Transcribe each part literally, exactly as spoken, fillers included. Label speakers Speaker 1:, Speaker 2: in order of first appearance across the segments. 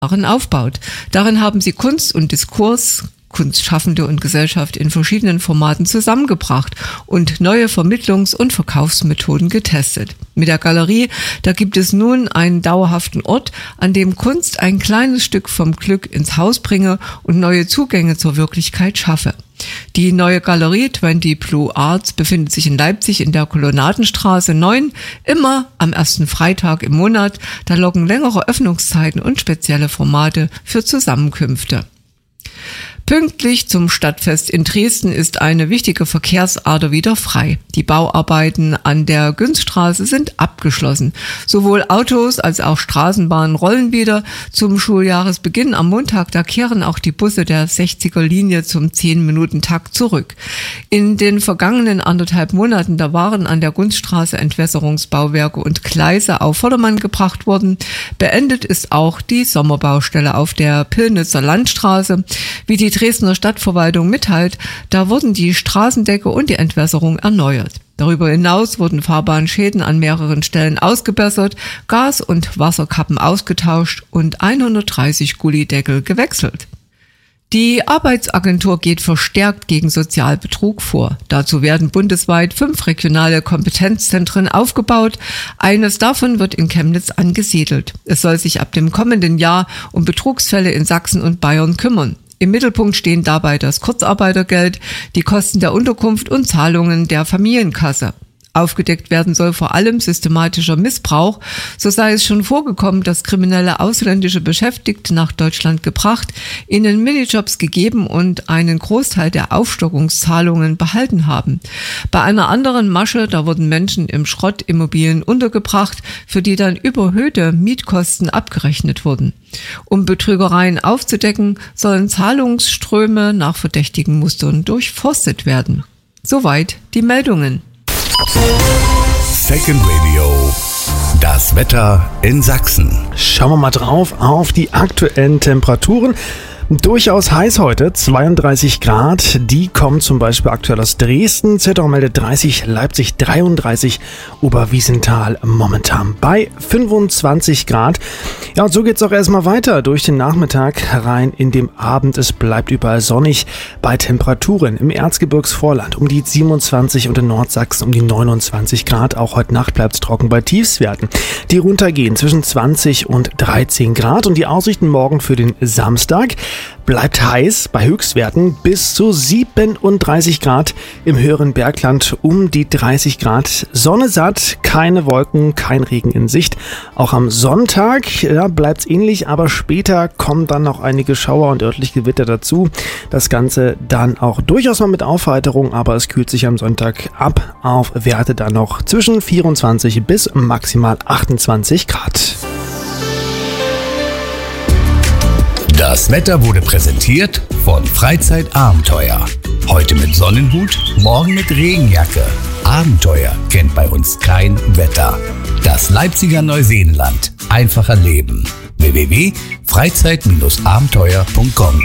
Speaker 1: aufbaut. Darin haben sie Kunst und Diskurs, Kunstschaffende und Gesellschaft in verschiedenen Formaten zusammengebracht und neue Vermittlungs- und Verkaufsmethoden getestet. Mit der Galerie, da gibt es nun einen dauerhaften Ort, an dem Kunst ein kleines Stück vom Glück ins Haus bringe und neue Zugänge zur Wirklichkeit schaffe. Die neue Galerie zwanzig Blue Arts befindet sich in Leipzig in der Kolonnadenstraße neun, immer am ersten Freitag im Monat. Da locken längere Öffnungszeiten und spezielle Formate für Zusammenkünfte. Pünktlich zum Stadtfest in Dresden ist eine wichtige Verkehrsader wieder frei. Die Bauarbeiten an der Günzstraße sind abgeschlossen. Sowohl Autos als auch Straßenbahnen rollen wieder. Zum Schuljahresbeginn am Montag, da kehren auch die Busse der sechziger Linie zum zehn-Minuten-Takt zurück. In den vergangenen anderthalb Monaten, da waren an der Günzstraße Entwässerungsbauwerke und Gleise auf Vordermann gebracht worden. Beendet ist auch die Sommerbaustelle auf der Pillnitzer Landstraße. Wie die Dresdner Stadtverwaltung mitteilt, da wurden die Straßendecke und die Entwässerung erneuert. Darüber hinaus wurden Fahrbahnschäden an mehreren Stellen ausgebessert, Gas- und Wasserkappen ausgetauscht und hundertdreißig Gullydeckel gewechselt. Die Arbeitsagentur geht verstärkt gegen Sozialbetrug vor. Dazu werden bundesweit fünf regionale Kompetenzzentren aufgebaut. Eines davon wird in Chemnitz angesiedelt. Es soll sich ab dem kommenden Jahr um Betrugsfälle in Sachsen und Bayern kümmern. Im Mittelpunkt stehen dabei das Kurzarbeitergeld, die Kosten der Unterkunft und Zahlungen der Familienkasse. Aufgedeckt werden soll vor allem systematischer Missbrauch. So sei es schon vorgekommen, dass kriminelle ausländische Beschäftigte nach Deutschland gebracht, ihnen Minijobs gegeben und einen Großteil der Aufstockungszahlungen behalten haben. Bei einer anderen Masche, da wurden Menschen im Schrottimmobilien untergebracht, für die dann überhöhte Mietkosten abgerechnet wurden. Um Betrügereien aufzudecken, sollen Zahlungsströme nach verdächtigen Mustern durchforstet werden. Soweit die Meldungen.
Speaker 2: Second Radio, das Wetter in Sachsen.
Speaker 3: Schauen wir mal drauf auf die aktuellen Temperaturen. Durchaus heiß heute, zweiunddreißig Grad, die kommen zum Beispiel aktuell aus Dresden, Zittau meldet dreißig, Leipzig dreiunddreißig, Oberwiesenthal momentan bei fünfundzwanzig Grad. Ja, und so geht's auch erstmal weiter durch den Nachmittag rein in den Abend. Es bleibt überall sonnig bei Temperaturen im Erzgebirgsvorland um die siebenundzwanzig und in Nordsachsen um die neunundzwanzig Grad. Auch heute Nacht bleibt's trocken bei Tiefstwerten, die runtergehen zwischen zwanzig und dreizehn Grad. Und die Aussichten morgen für den Samstag: bleibt heiß bei Höchstwerten bis zu siebenunddreißig Grad, im höheren Bergland um die dreißig Grad. Sonne satt, keine Wolken, kein Regen in Sicht. Auch am Sonntag ja, bleibt es ähnlich, aber später kommen dann noch einige Schauer und örtliche Gewitter dazu. Das Ganze dann auch durchaus mal mit Aufheiterung, aber es kühlt sich am Sonntag ab auf Werte dann noch zwischen vierundzwanzig bis maximal achtundzwanzig Grad.
Speaker 2: Das Wetter wurde präsentiert von Freizeitabenteuer. Heute mit Sonnenhut, morgen mit Regenjacke. Abenteuer kennt bei uns kein Wetter. Das Leipziger Neuseenland. Einfacher Leben. w w w punkt freizeit abenteuer punkt com.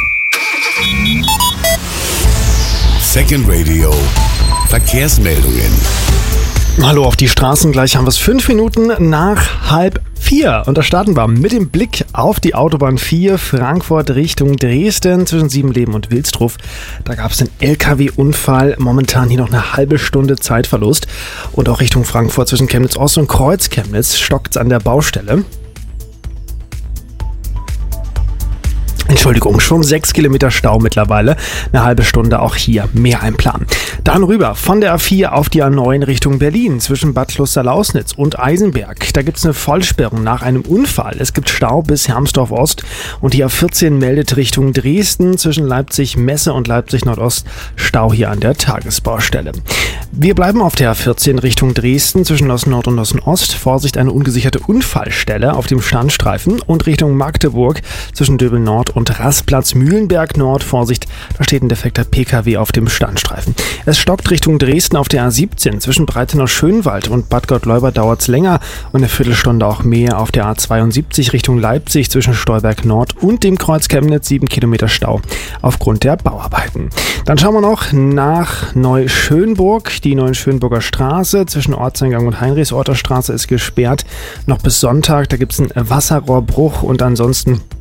Speaker 2: Second Radio. Verkehrsmeldungen.
Speaker 3: Hallo auf die Straßen, gleich haben wir es fünf Minuten nach halb vier. Und da starten wir mit dem Blick auf die Autobahn vier, Frankfurt Richtung Dresden zwischen Siebenleben und Wilsdruff. Da gab es einen L K W-Unfall, momentan hier noch eine halbe Stunde Zeitverlust. Und auch Richtung Frankfurt zwischen Chemnitz Ost und Kreuz-Chemnitz stockt es an der Baustelle. Entschuldigung, schon sechs Kilometer Stau mittlerweile. Eine halbe Stunde auch hier mehr einplanen. Dann rüber von der A vier auf die A neun Richtung Berlin zwischen Bad Kloster-Lausnitz und Eisenberg. Da gibt es eine Vollsperrung nach einem Unfall. Es gibt Stau bis Hermsdorf Ost und die A vierzehn meldet Richtung Dresden zwischen Leipzig-Messe und Leipzig-Nordost Stau hier an der Tagesbaustelle. Wir bleiben auf der A vierzehn Richtung Dresden zwischen Osten-Nord und Osten-Ost. Vorsicht, eine ungesicherte Unfallstelle auf dem Standstreifen und Richtung Magdeburg zwischen Döbel-Nord und Rastplatz Mühlenberg Nord. Vorsicht, da steht ein defekter P K W auf dem Standstreifen. Es stockt Richtung Dresden auf der A siebzehn. Zwischen Breitenau-Schönwald und Bad Gottleuba dauert es länger und eine Viertelstunde auch mehr auf der A zweiundsiebzig Richtung Leipzig zwischen Stolberg Nord und dem Kreuz Chemnitz. sieben Kilometer Stau aufgrund der Bauarbeiten. Dann schauen wir noch nach Neuschönburg. Die Neuschönburger Straße zwischen Ortseingang und Heinrichsorter Straße ist gesperrt. Noch bis Sonntag, da gibt es einen Wasserrohrbruch und ansonsten